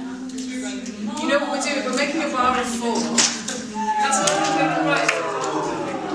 You know what we're doing? We're making a bar of 4.